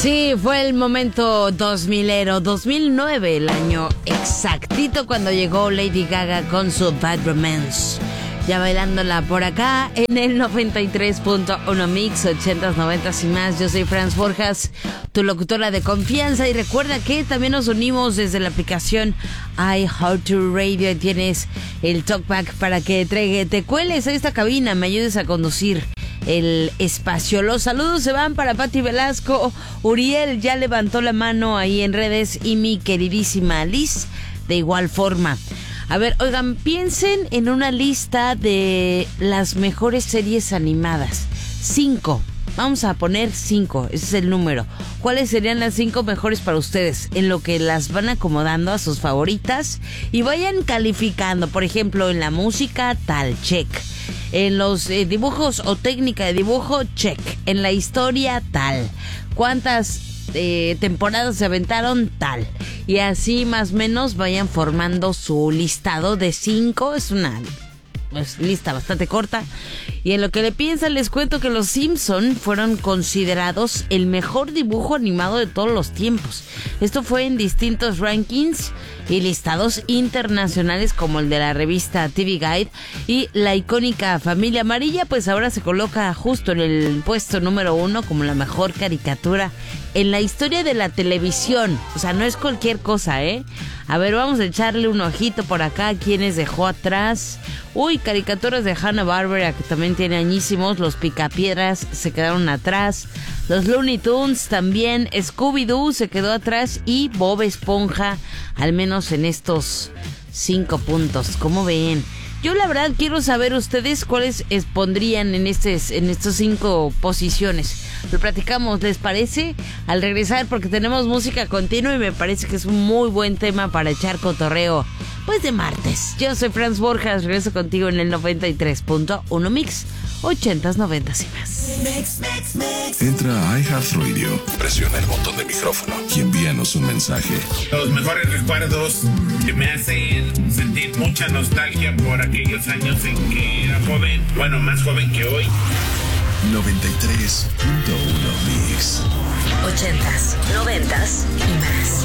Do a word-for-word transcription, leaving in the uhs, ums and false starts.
Sí, fue el momento dos milero, dos mil nueve, el año exactito cuando llegó Lady Gaga con su Bad Romance. Ya bailándola por acá en el noventa y tres punto uno Mix, ochentas, noventas y más. Yo soy Franz Borjas, tu locutora de confianza. Y recuerda que también nos unimos desde la aplicación iHeartRadio. Y tienes el talkback para que te, te cueles a esta cabina, me ayudes a conducir el espacio. Los saludos se van para Pati Velasco. Uriel ya levantó la mano ahí en redes. Y mi queridísima Liz de igual forma. A ver, oigan, piensen en una lista de las mejores series animadas. Cinco. Vamos a poner cinco. Ese es el número. ¿Cuáles serían las cinco mejores para ustedes? En lo que las van acomodando a sus favoritas. Y vayan calificando. Por ejemplo, en la música, tal, check. En los eh, dibujos o técnica de dibujo, check. En la historia, tal. ¿Cuántas Eh, temporadas se aventaron? Tal. Y así más o menos vayan formando su listado de cinco. Es una pues, lista bastante corta. Y en lo que le piensan les cuento que los Simpson fueron considerados el mejor dibujo animado de todos los tiempos. Esto fue en distintos rankings y listados internacionales como el de la revista T V Guide. Y la icónica Familia Amarilla pues ahora se coloca justo en el puesto número uno como la mejor caricatura en la historia de la televisión. O sea, no es cualquier cosa, ¿eh? A ver, vamos a echarle un ojito por acá. ¿Quiénes dejó atrás? Uy, caricaturas de Hanna-Barbera que también tiene añísimos. Los Picapiedras se quedaron atrás. Los Looney Tunes también. Scooby-Doo se quedó atrás. Y Bob Esponja, al menos en estos cinco puntos. ¿Cómo ven? Yo la verdad quiero saber ustedes cuáles pondrían en, este, en estas cinco posiciones. Lo platicamos, ¿les parece? Al regresar, porque tenemos música continua y me parece que es un muy buen tema para echar cotorreo, pues de martes. Yo soy Franz Borjas, regreso contigo en el noventa y tres punto uno Mix, ochentas, noventas y más. Mix, mix, mix. Entra a iHeartRadio, presiona el botón de micrófono y envíanos un mensaje. Los mejores recuerdos que me hacen sentir mucha nostalgia por aquellos años en que era joven, bueno, más joven que hoy. noventa y tres punto uno Mix. Ochentas, noventas y más.